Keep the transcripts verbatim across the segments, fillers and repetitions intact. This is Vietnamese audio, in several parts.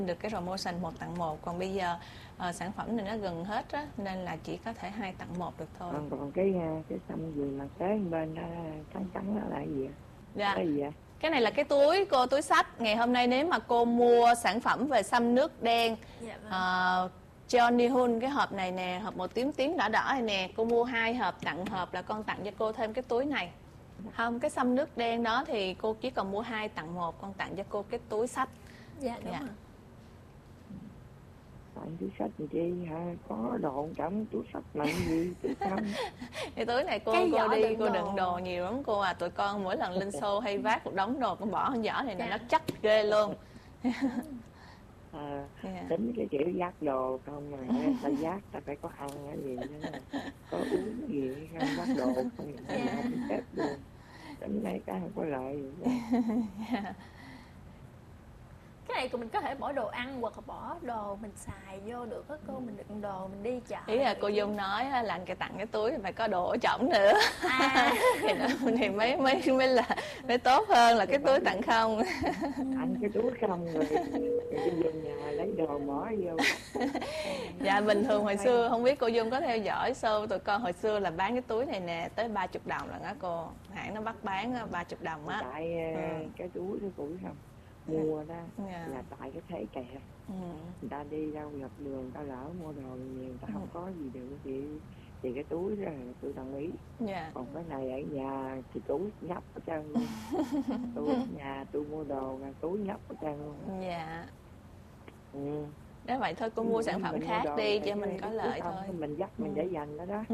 được cái promotion một tặng một, còn bây giờ uh, sản phẩm này nó gần hết á, nên là chỉ có thể hai tặng một được thôi. Còn, còn cái cái xăm gì mà kế bên đó trắng trắng đó là cái gì? Dạ. Cái gì vậy? Cái này là cái túi cô, túi xách. Ngày hôm nay nếu mà cô mua sản phẩm về xăm nước đen, dạ, vâng. uh, Johnny Hun, cái hộp này nè, hộp màu tím tím đỏ đỏ này nè, cô mua hai hộp tặng hộp là con tặng cho cô thêm cái túi này. Không, cái xăm nước đen đó thì cô chỉ cần mua hai tặng một, con tặng cho cô cái túi xách. Dạ đúng dạ. rồi. Tặng túi xách gì chi hả? Có đồ trong túi xách là gì? Túi xăm. Cái túi này cô cái cô đi đựng cô đồ. đựng đồ nhiều lắm cô à. Tụi con mỗi lần lên show hay vác một đống đồ con bỏ con giỏ này, này nó chắc ghê luôn. À, yeah. Tính cái kiểu dắt đồ không mà ta dắt ta phải có ăn cái gì đó, có uống cái gì không dắt đồ không ta yeah. không phép luôn. Tính này cái không có lợi gì. yeah. Cái này mình có thể bỏ đồ ăn hoặc là bỏ đồ mình xài vô được đó cô, mình đựng đồ mình đi chợ. Ý là cô Dung nói là anh cái tặng cái túi phải có đồ ở trỏng nữa. À. thì, nó, thì mấy mấy mới là mới tốt hơn là cái túi tặng không. Ăn cái túi không rồi đi về nhà lấy đồ bỏ vô. Dạ bình thường hồi xưa không biết cô Dung có theo dõi show tụi con hồi xưa là bán cái túi này nè tới ba chục đồng lần á cô, hãng nó bắt bán ba chục đồng á. Tại ừ. cái túi cái túi không mua đó yeah. là tại cái thế kẹt. ừ. Người ta đi đâu dọc đường người ta lỡ mua đồ nhiều, người ta ừ. không có gì được thì thì cái túi đó tôi đồng ý. yeah. Còn cái này ở nhà thì túi nhấp hết trơn luôn. Tôi ở nhà tôi mua đồ là túi nhấp hết trơn luôn. Dạ. ừ. Đó vậy thôi cô mua mình, sản phẩm mình khác đi cho mình có lợi thôi. Mình dắt mình ừ. để dành đó đó. ừ.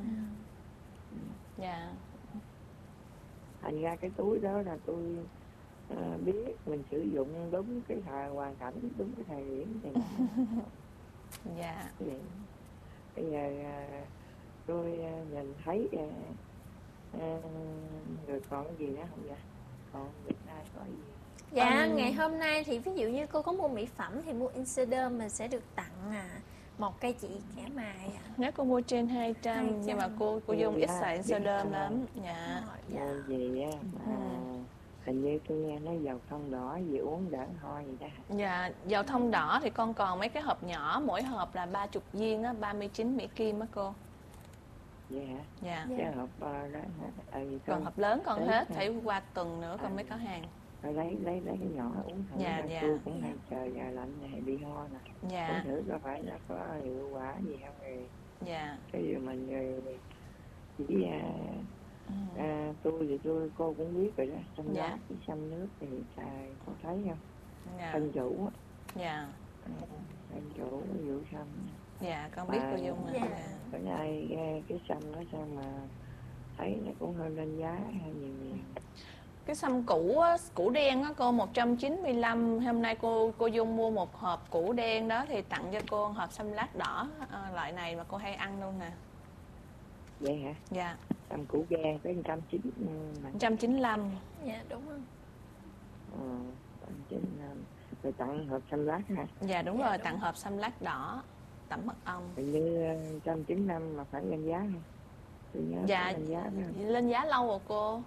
Dạ. Thành ra cái túi đó là tôi À, biết mình sử dụng đúng cái thời hoàn cảnh, đúng cái thời điểm thì dạ. Bây giờ à, tôi à, nhìn thấy à, à, rồi còn cái gì nữa không vậy? Còn Việt Nam có gì? Dạ um, ngày hôm nay thì ví dụ như cô có mua mỹ phẩm thì mua Insiderm mình sẽ được tặng à, một cây chỉ kẻ mài. À. Nếu cô mua trên hai trăm nhưng mà cô cô Dung ít xài Insiderm lắm. Dạ. Dạ. Mua gì á mà ừ. hình như tôi nghe nói dầu thông đỏ gì uống đỡ ho gì đó. Dạ, dầu thông đỏ thì con còn mấy cái hộp nhỏ, mỗi hộp là ba mươi viên á, ba mươi chín Mỹ Kim á cô. Dạ hả? Dạ. Cái hộp uh, đó ừ, còn hộp lớn còn hết, phải qua tuần nữa còn à, mới có hàng. Rồi lấy lấy lấy cái nhỏ uống thử. Dạ, dạ. Tôi cũng hay trời giờ lạnh này bị ho nè. Dạ. Uống thử có phải là có hiệu quả gì không rồi. Dạ. Cái gì mình rồi chỉ à, ừ. à, tôi thì tôi cô cũng biết rồi đó, xăm dạ. lá với xăm nước thì xài có thấy không? Dạ. Thân chủ á. Dạ. Thân chủ vụ xăm. Dạ con biết cô Dung rồi. Dạ. Bữa nay cái xăm đó sao mà thấy nó cũng hơi lên giá hơi nhiều nhiều. Cái xăm cũ á, củ đen á cô một trăm chín mươi lăm. Hôm nay cô cô Dung mua một hộp củ đen đó thì tặng cho cô hộp xăm lát đỏ à, loại này mà cô hay ăn luôn nè. Vậy hả? Dạ. Xăm củ đen tới một trăm chín mươi một trăm chín mươi lăm. Dạ đúng không? Ờ, một trăm chín mươi lăm. Rồi tặng hộp xăm lát hả? Dạ đúng dạ, rồi, đúng. Tặng hộp xăm lát đỏ tẩm mật ong. Hình như một trăm chín mươi lăm mà phải lên giá không? Tôi nhớ dạ lên giá đó. Lên giá lâu rồi cô.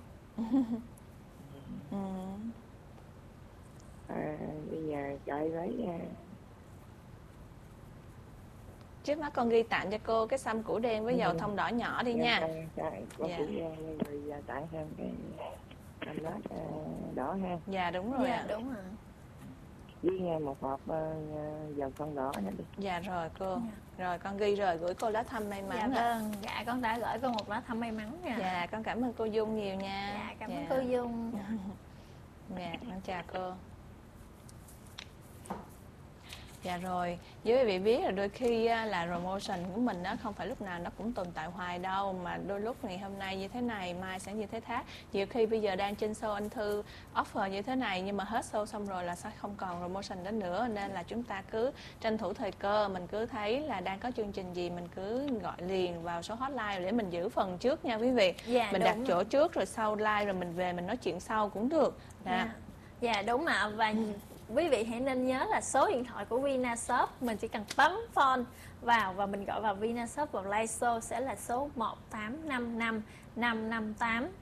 ừ. À, bây giờ chạy lấy à... trước mắt con ghi tặng cho cô cái xăm củ đen với dầu thông đỏ nhỏ đi nha. Chạy, có dạ. củ đen rồi giờ tặng thêm cái xăm lát uh, đỏ ha. Dạ đúng rồi. Dạ đúng rồi. Với nghe một hộp uh, dầu thông đỏ nữa đi. Dạ rồi cô. Dạ. Rồi con ghi rồi, gửi cô lá thăm may mắn. Dạ vâng. Dạ con đã gửi cô một lá thăm may mắn nha. Dạ con cảm ơn cô Dung nhiều nha. Dạ cảm dạ. ơn cô Dung. Dạ con chào cô. Dạ rồi, với quý vị biết là đôi khi là promotion của mình đó không phải lúc nào nó cũng tồn tại hoài đâu, mà đôi lúc ngày hôm nay như thế này, mai sẽ như thế khác. Nhiều khi bây giờ đang trên show anh Thư offer như thế này nhưng mà hết show xong rồi là sẽ không còn promotion đó nữa, nên là chúng ta cứ tranh thủ thời cơ, mình cứ thấy là đang có chương trình gì mình cứ gọi liền vào số hotline để mình giữ phần trước nha quý vị. Dạ, mình đặt chỗ trước rồi sau live rồi mình về mình nói chuyện sau cũng được. Dạ, dạ đúng ạ. Và quý vị hãy nên nhớ là số điện thoại của Vinashop mình chỉ cần bấm phone vào và mình gọi vào Vinashop vào live show sẽ là số một tám năm năm năm năm tám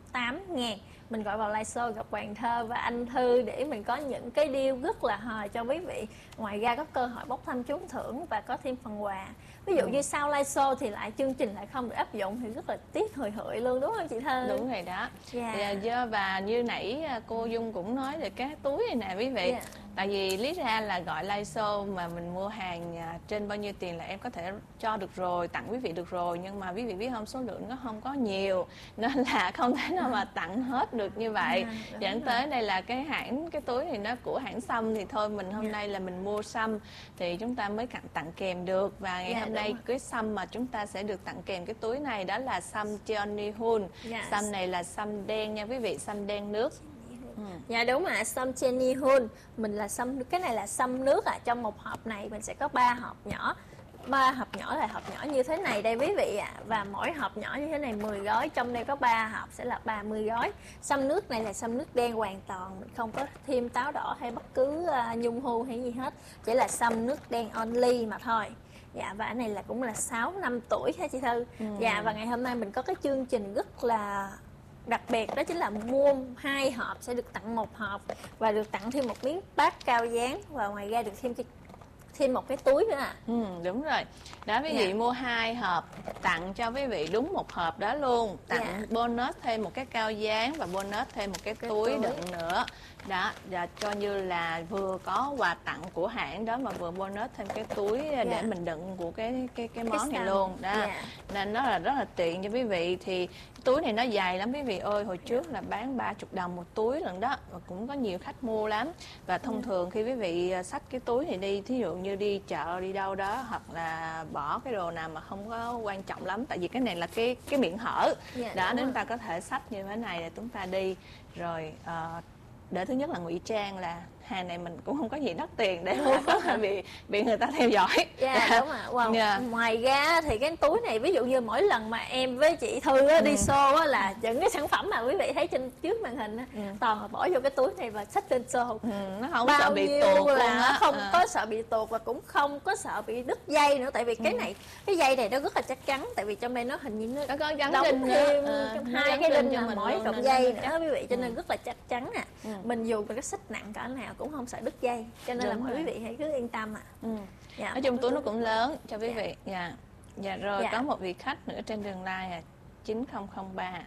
tám ngàn. Mình gọi vào live show gặp Hoàng Thơ và anh Thư để mình có những cái deal rất là hời cho quý vị. Ngoài ra có cơ hội bốc thăm trúng thưởng và có thêm phần quà. Ví dụ ừ. như sau live show thì lại chương trình lại không được áp dụng thì rất là tiếc hời hợi luôn, đúng không chị Thơ? Đúng rồi đó. Yeah. Và, và như nãy cô Dung cũng nói về cái túi này nè quý vị. Yeah. Tại vì lý ra là gọi live show mà mình mua hàng trên bao nhiêu tiền là em có thể cho được rồi, tặng quý vị được rồi. Nhưng mà quý vị biết không, số lượng nó không có nhiều nên là không thể nào mà tặng hết được như vậy. Yeah, dẫn tới đây là cái hãng, cái túi thì nó của hãng Sâm thì thôi mình hôm yeah. nay là mình mua Sâm thì chúng ta mới tặng kèm được. Và ngày yeah, hôm nay cái Sâm mà chúng ta sẽ được tặng kèm cái túi này đó là Sâm Johnny Hun. Yes. Sâm này là sâm đen nha quý vị, sâm đen nước. Ừ. Dạ đúng ạ, sâm Jenny Hun. Mình là sâm, cái này là sâm nước ạ. À. Trong một hộp này mình sẽ có ba hộp nhỏ. Ba hộp nhỏ là hộp nhỏ như thế này đây quý vị ạ. À. Và mỗi hộp nhỏ như thế này mười gói. Trong đây có ba hộp sẽ là ba mươi gói. Sâm nước này là sâm nước đen hoàn toàn. Mình không có thêm táo đỏ hay bất cứ uh, nhung hu hay gì hết. Chỉ là sâm nước đen only mà thôi. Dạ và anh này là cũng là sáu năm tuổi ha chị Thư. Ừ. Dạ và ngày hôm nay mình có cái chương trình rất là đặc biệt, đó chính là mua hai hộp sẽ được tặng một hộp và được tặng thêm một miếng bát cao dáng và ngoài ra được thêm thêm một cái túi nữa à. Ừ, đúng rồi. Đó quý vị yeah. mua hai hộp tặng cho quý vị đúng một hộp đó luôn. Tặng yeah. bonus thêm một cái cao dáng và bonus thêm một cái, cái túi, túi đựng nữa. Đó, và cho như là vừa có quà tặng của hãng đó mà vừa bonus thêm cái túi yeah. để mình đựng của cái cái cái món cái này luôn đó. Yeah. Nên nó là rất là tiện cho quý vị. Thì túi này nó dày lắm quý vị ơi, hồi trước là bán ba mươi đồng một túi lần đó và cũng có nhiều khách mua lắm. Và thông yeah. thường khi quý vị xách cái túi này đi, thí dụ như đi chợ đi đâu đó hoặc là bỏ cái đồ nào mà không có quan trọng lắm, tại vì cái này là cái cái miệng hở yeah, đó nên chúng ta có thể xách như thế này để chúng ta đi rồi uh, để thứ nhất là ngụy trang là hàng này mình cũng không có gì đắt tiền để mà có thể bị bị người ta theo dõi. Dạ yeah, đúng ạ. Wow. Yeah. Ngoài ra thì cái túi này ví dụ như mỗi lần mà em với chị Thư á, đi ừ. show á, là những cái sản phẩm mà quý vị thấy trên trước màn hình á, ừ. toàn là bỏ vô cái túi này và xách lên show. Ừ, nó không bao sợ bị nhiêu tuột là á. không à. có sợ bị tuột và cũng không có sợ bị đứt dây nữa, tại vì cái này cái dây này nó rất là chắc chắn, tại vì trong đây nó hình như nó, nó có gắn đóng đinh thêm à, hai cái đinh là mỗi cọng dây nữa quý vị, cho nên ừ. rất là chắc chắn nè. Ừ. Mình dù mình có xách nặng cỡ nào cũng không sợ đứt dây, cho nên đúng là mọi quý vị hãy cứ yên tâm ạ. À. Ừ. Dạ, nói chung túi nó cũng lớn cho quý vị. Dạ. Dạ rồi dạ. Có một vị khách nữa trên đường line à, chín không không ba.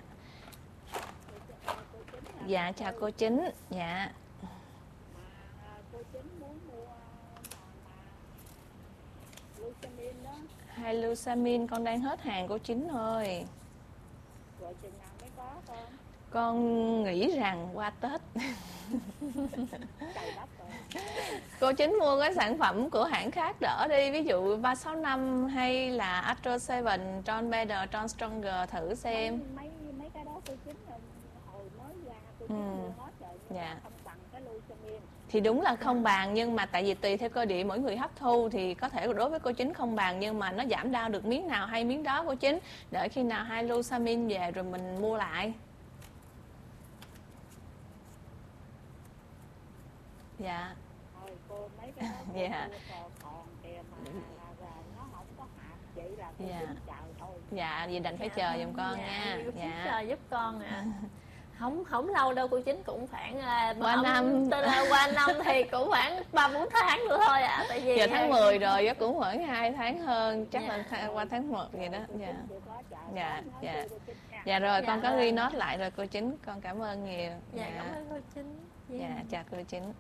Dạ chào cô Chính. Dạ. Hai Lusamin con đang hết hàng cô Chính ơi. Rồi chừng nào mới có con? Con nghĩ rằng qua Tết. Cô Chính mua cái sản phẩm của hãng khác đỡ đi, ví dụ ba sáu năm hay là Astro bảy, Tron Better, Tron Stronger thử xem. Mấy mấy cái đó cô Chính hồi mới ra cô Chính mua hết rồi, dạ. Không bằng cái Lusamin. Thì đúng là không bàn, nhưng mà tại vì tùy theo cơ địa mỗi người hấp thu thì có thể đối với cô Chính không bàn, nhưng mà nó giảm đau được miếng nào hay miếng đó cô Chính. Đợi khi nào hai Lusamin về rồi mình mua lại. Dạ. Thôi cô mấy cái đó cô dạ. còn, còn kìa mà là, là nó không có hạt, vậy là cô dạ. Chính chờ thôi. Dạ, vậy đành phải dạ, chờ giùm con dạ, nha. Dạ, dạ. chờ giúp con ạ. À. Không không lâu đâu cô Chính, cũng khoảng uh, qua năm qua năm thì cũng khoảng ba bốn tháng nữa thôi ạ. À, tại vì giờ tháng mười rồi á, cũng khoảng hai tháng hơn, chắc dạ. là qua tháng một vậy đó. Dạ. Dạ, dạ. Dạ rồi, dạ con có ghi note lại rồi cô Chính, con cảm ơn nhiều. Dạ, dạ. Cảm ơn cô Chính. Dạ, dạ chào cô Chính.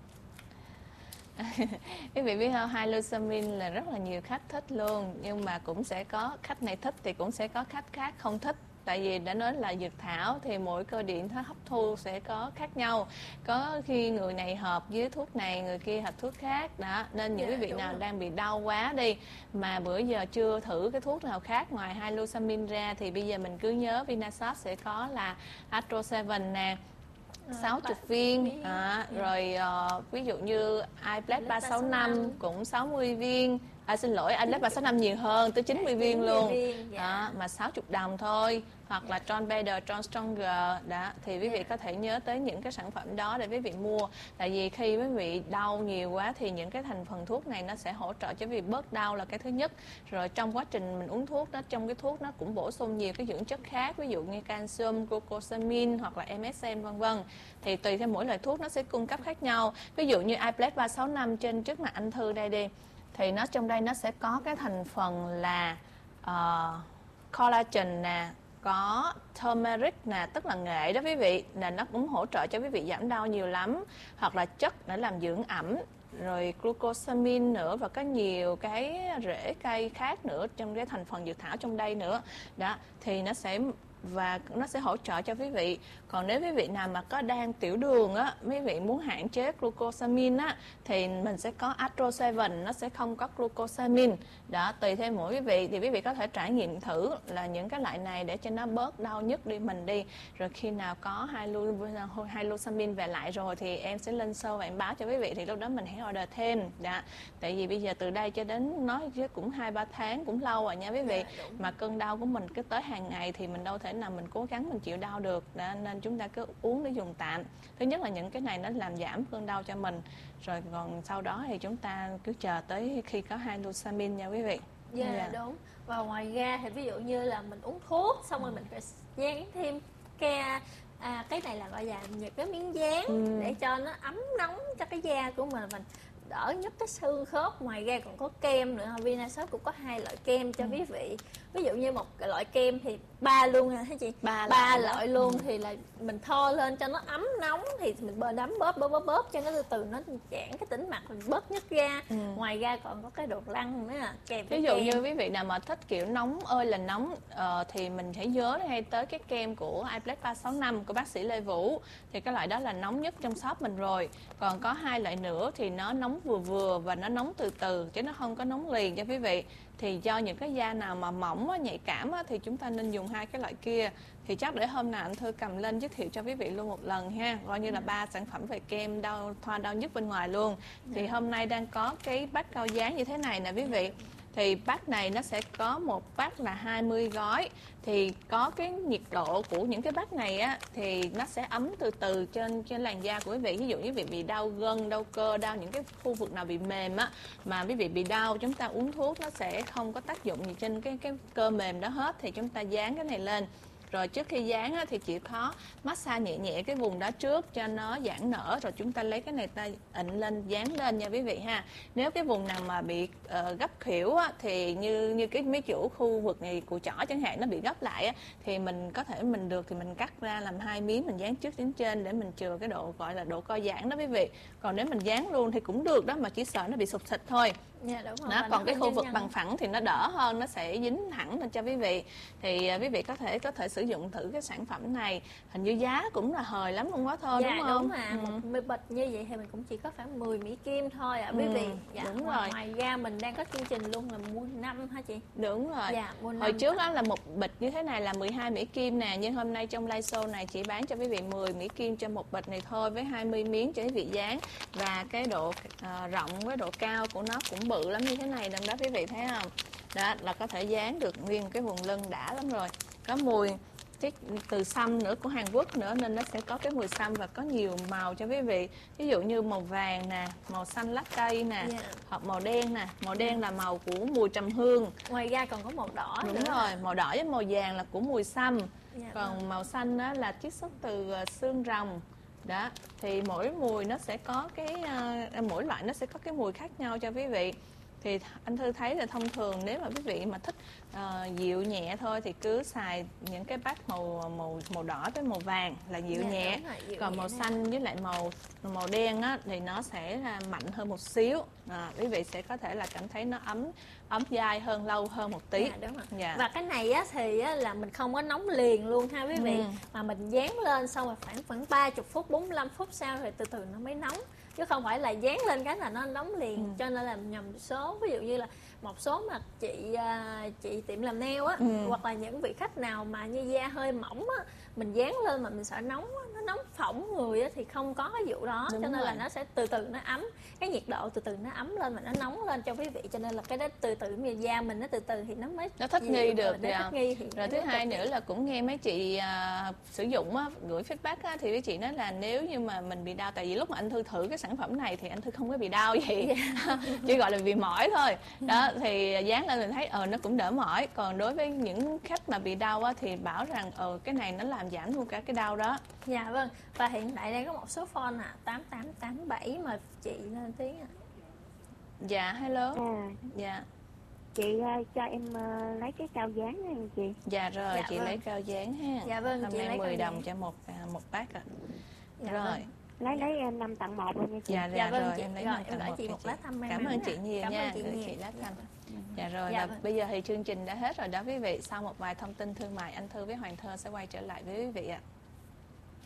Quý vị biết không, hai Lusamin là rất là nhiều khách thích luôn, nhưng mà cũng sẽ có khách này thích thì cũng sẽ có khách khác không thích. Tại vì đã nói là dược thảo thì mỗi cơ địa nó hấp thu sẽ có khác nhau. Có khi người này hợp với thuốc này, người kia hợp thuốc khác đó. Nên những quý vị nào đang bị đau quá đi mà bữa giờ chưa thử cái thuốc nào khác ngoài hai Lusamin ra, thì bây giờ mình cứ nhớ Vinasort sẽ có là Astro bảy nè, sáu mươi viên à, rồi uh, ví dụ như iPlace ba sáu năm cũng sáu mươi viên À, xin lỗi, Alex ba sáu năm nhiều hơn, tới chín mươi viên luôn. Viên, dạ. Đó, mà sáu mươi đồng thôi. Hoặc là John Better, John Stronger. Đó, thì quý vị yeah. có thể nhớ tới những cái sản phẩm đó để quý vị mua. Tại vì khi quý vị đau nhiều quá thì những cái thành phần thuốc này nó sẽ hỗ trợ cho quý vị bớt đau là cái thứ nhất. Rồi trong quá trình mình uống thuốc đó, trong cái thuốc nó cũng bổ sung nhiều cái dưỡng chất khác, ví dụ như calcium, glucosamine hoặc là em ét em vân vân. Thì tùy theo mỗi loại thuốc nó sẽ cung cấp khác nhau. Ví dụ như iPlex ba sáu năm trên trước mặt anh Thư đây đi. Thì nó trong đây nó sẽ có cái thành phần là uh, collagen nè, có turmeric nè, tức là nghệ đó quý vị, là nó cũng hỗ trợ cho quý vị giảm đau nhiều lắm. Hoặc là chất để làm dưỡng ẩm, rồi glucosamine nữa, và có nhiều cái rễ cây khác nữa trong cái thành phần dược thảo trong đây nữa. Đó, thì nó sẽ và nó sẽ hỗ trợ cho quý vị. Còn nếu quý vị nào mà có đang tiểu đường á, quý vị muốn hạn chế glucosamine á, thì mình sẽ có Astro bảy, nó sẽ không có glucosamine. Đó, tùy theo mỗi quý vị thì quý vị có thể trải nghiệm thử là những cái loại này để cho nó bớt đau nhức đi mình đi. Rồi khi nào có hylosamine về lại rồi thì em sẽ lên show và em báo cho quý vị, thì lúc đó mình hãy order thêm. Đó, tại vì bây giờ từ đây cho đến nói chứ cũng hai ba tháng cũng lâu rồi nha quý vị. Mà cơn đau của mình cứ tới hàng ngày thì mình đâu thể nào mình cố gắng mình chịu đau được. Đó, nên chúng ta cứ uống để dùng tạm. Thứ nhất là những cái này nó làm giảm cơn đau cho mình. Rồi còn sau đó thì chúng ta cứ chờ tới khi có hylosamine nha quý vị. Dạ yeah, yeah. đúng. Và ngoài ra thì ví dụ như là mình uống thuốc xong rồi mình phải dán thêm cái à, cái này là gọi là những cái miếng dán ừ. để cho nó ấm nóng cho cái da của mình mình đỡ nhất cái xương khớp. Ngoài ra còn có kem nữa, Vinashop cũng có hai loại kem cho ừ. quý vị. Ví dụ như một cái loại kem thì ba luôn hả hả chị? Ba, ba loại, loại luôn ừ. thì là mình thoa lên cho nó ấm nóng, thì mình bơ đấm bóp bóp bóp bóp cho nó từ từ nó giãn cái tĩnh mạch, mình bớt nhức ra. Ừ. Ngoài ra còn có cái đồ lăn nữa là kèm. Ví dụ kem. Như quý vị nào mà thích kiểu nóng ơi là nóng uh, thì mình hãy nhớ hay tới cái kem của iPlex ba sáu năm của bác sĩ Lê Vũ. Thì cái loại đó là nóng nhất trong shop mình rồi. Còn có hai loại nữa thì nó nóng vừa vừa và nó nóng từ từ chứ nó không có nóng liền cho quý vị. Thì do những cái da nào mà mỏng á, nhạy cảm á, thì chúng ta nên dùng hai cái loại kia. Thì chắc để hôm nào anh Thư cầm lên giới thiệu cho quý vị luôn một lần ha, coi như là ba sản phẩm về kem đau thoa đau nhức bên ngoài luôn. Thì hôm nay đang có cái bát cao dáng như thế này nè quý vị. Thì bát này nó sẽ có một bát là hai mươi gói. Thì có cái nhiệt độ của những cái bát này á thì nó sẽ ấm từ từ trên trên làn da của quý vị. Ví dụ như quý vị bị đau gân, đau cơ, đau những cái khu vực nào bị mềm á, mà quý vị bị đau, chúng ta uống thuốc nó sẽ không có tác dụng gì trên cái cái cơ mềm đó hết. Thì chúng ta dán cái này lên. Rồi trước khi dán á, thì chỉ có massage nhẹ nhẹ cái vùng đó trước cho nó giãn nở, rồi chúng ta lấy cái này ta ịnh lên dán lên nha quý vị ha. Nếu cái vùng nào mà bị uh, gấp khỉu á, thì như như cái mấy chỗ khu vực này cùi chỏ chẳng hạn nó bị gấp lại á, thì mình có thể mình được thì mình cắt ra làm hai miếng, mình dán trước đến trên để mình chừa cái độ gọi là độ co giãn đó quý vị. Còn nếu mình dán luôn thì cũng được đó, mà chỉ sợ nó bị sụt xịt thôi. Dạ, đúng rồi. Đó, còn cái khu vực bằng phẳng thì nó đỡ hơn, nó sẽ dính thẳng lên cho quý vị. Thì uh, quý vị có thể có thể sử dụng thử cái sản phẩm này. Hình như giá cũng là hời lắm luôn quá thôi. Dạ, đúng không? Đúng mà. Ừ. Một bịch như vậy thì mình cũng chỉ có khoảng mười Mỹ Kim thôi ạ à, quý ừ, vị. Dạ, đúng ngoài, rồi. Ngoài ra mình đang có chương trình luôn là mua năm hả chị? Đúng rồi. Dạ, mua năm. Hồi trước đó là một bịch như thế này là mười hai Mỹ Kim nè, nhưng hôm nay trong live show này chỉ bán cho quý vị mười Mỹ Kim cho một bịch này thôi, với hai mươi miếng cho quý vị dán. Và cái độ uh, rộng với độ cao của nó cũng bự lắm như thế này đừng đó quý vị thấy không? Đó là có thể dán được nguyên cái vùng lưng đã lắm rồi. Có mùi cái từ sâm nữa của Hàn Quốc nữa, nên nó sẽ có cái mùi sâm và có nhiều màu cho quý vị. Ví dụ như màu vàng nè, màu xanh lá cây nè, yeah. hoặc màu đen nè. Màu đen là màu của mùi trầm hương. Ngoài ra còn có màu đỏ. Đúng nữa. rồi, màu đỏ với màu vàng là của mùi sâm. Yeah, còn vâng. màu xanh đó là chiết xuất từ xương rồng. Đó, thì mỗi mùi nó sẽ có cái uh, mỗi loại nó sẽ có cái mùi khác nhau cho quý vị. Thì anh Thư thấy là thông thường nếu mà quý vị mà thích uh, dịu nhẹ thôi thì cứ xài những cái bát màu màu màu đỏ với màu vàng là dịu dạ, nhẹ. Rồi, dịu còn nhẹ màu này. Xanh với lại màu màu đen á thì nó sẽ là mạnh hơn một xíu. À, quý vị sẽ có thể là cảm thấy nó ấm ấm dai hơn, lâu hơn một tí. Dạ, đúng rồi. Dạ. Và cái này á thì á, là mình không có nóng liền luôn ha quý vị, ừ. mà mình dán lên xong rồi khoảng khoảng ba mươi phút, bốn mươi lăm phút sau rồi từ từ nó mới nóng. chứ không phải là dán lên cái là nó nóng liền. Ừ. Cho nên là nhầm số, ví dụ như là một số mà chị chị tiệm làm nail á, ừ. hoặc là những vị khách nào mà như da hơi mỏng á, mình dán lên mà mình sợ nóng á, nó nóng phỏng người á, thì không có cái vụ đó. Đúng cho nên rồi. Là nó sẽ từ từ nó ấm, cái nhiệt độ từ từ nó ấm lên và nó nóng lên cho quý vị, cho nên là cái đó từ từ như da mình nó từ từ thì nó mới nó thích nghi được. Nó thích nghi thì rồi thứ hai nữa là cũng nghe mấy chị uh, sử dụng á, gửi feedback á, thì mấy chị nói là nếu như mà mình bị đau, tại vì lúc mà anh Thư thử cái sản phẩm này thì anh Thư không có bị đau gì, yeah. chỉ gọi là bị mỏi thôi. Đó thì dán lên mình thấy ờ nó cũng đỡ mỏi. Còn đối với những khách mà bị đau á, thì bảo rằng ờ cái này nó làm giảm luôn cả cái đau đó. Dạ vâng. Và hiện tại đang có một số phone à tám tám tám bảy mà chị lên tiếng à. Dạ hello. À, Dạ. Chị uh, cho em uh, lấy cái cao dán nha chị. Dạ rồi, dạ, chị vâng. lấy cao dán ha. Dạ vâng, hôm chị nay lấy mười đồng cho một một bát ạ. Dạ rồi. Vâng. Lấy lấy năm tặng một luôn nha chị. Dạ, dạ, dạ vâng, rồi, chị, em lấy rồi, một em tặng một chị một lá thăm may Cảm mắn ơn chị nhiều Cảm nha. ơn chị, chị lá thăm. Dạ rồi, dạ là vâng. bây giờ thì chương trình đã hết rồi đó quý vị. Sau một vài thông tin thương mại, anh Thư với Hoàng Thơ sẽ quay trở lại với quý vị ạ.